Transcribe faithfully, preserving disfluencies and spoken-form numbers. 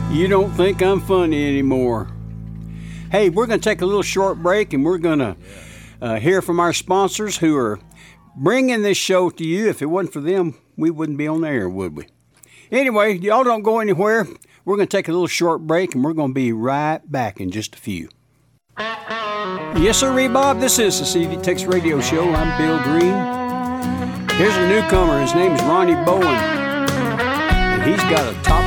You don't think I'm funny anymore. Hey, we're going to take a little short break, and we're going to uh, hear from our sponsors who are bringing this show to you. If it wasn't for them, we wouldn't be on the air, would we? Anyway, y'all don't go anywhere. We're going to take a little short break, and we're going to be right back in just a few. Yes, sir, Bob. This is the C D Tex Radio Show. I'm Bill Green. Here's a newcomer. His name's Ronnie Bowen, and he's got a top